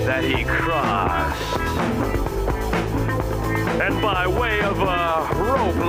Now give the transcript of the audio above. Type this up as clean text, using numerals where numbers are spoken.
that he crossed. And by way of a rope